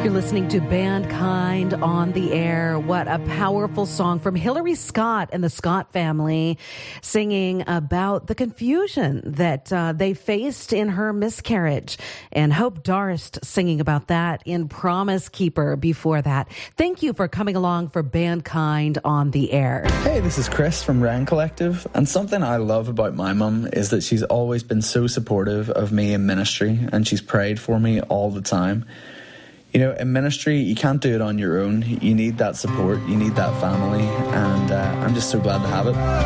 You're listening to Mankind on the Air. What a powerful song from Hillary Scott and the Scott family, singing about the confusion that they faced in her miscarriage. And Hope Darst singing about that in Promise Keeper before that. Thank you for coming along for Mankind on the Air. Hey, this is Chris from Wren Collective. And something I love about my mum is that she's always been so supportive of me in ministry, and she's prayed for me all the time. You know, in ministry, you can't do it on your own. You need that support. You need that family. And I'm just so glad to have it.